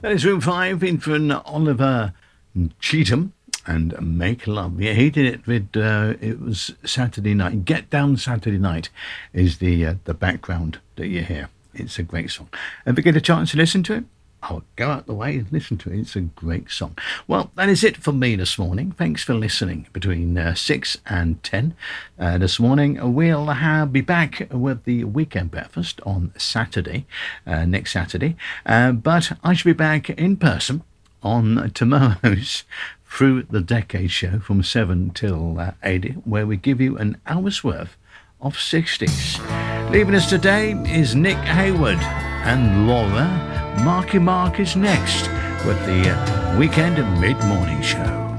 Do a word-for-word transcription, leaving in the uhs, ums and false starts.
That is room five in for Oliver Cheatham and Make Love. Yeah, he did it with, uh, it was Saturday Night. Get Down Saturday Night is the uh, the background that you hear. It's a great song. Ever get a chance to listen to it? I'll go out the way and listen to it. It's a great song. Well, that is it for me this morning. Thanks for listening between uh, six and ten. Uh, this morning, we'll uh, be back with the weekend breakfast on Saturday, uh, next Saturday. Uh, but I should be back in person on tomorrow's Through the Decade show from seven till uh, eight, where we give you an hour's worth of sixties. Leaving us today is Nick Hayward and Laura. Marky Mark is next with the uh, Weekend Mid-Morning Show.